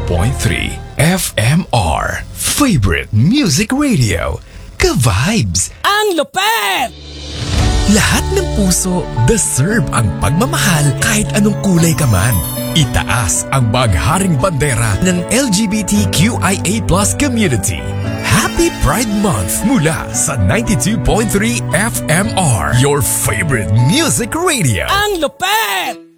FMR Favorite Music Radio. Ka-vibes! Ang lupet! Lahat ng puso deserve ang pagmamahal kahit anong kulay ka man. Itaas ang bagharing bandera ng LGBTQIA+ community. Happy Pride Month mula sa 92.3 FMR, your favorite music radio. Ang lupet!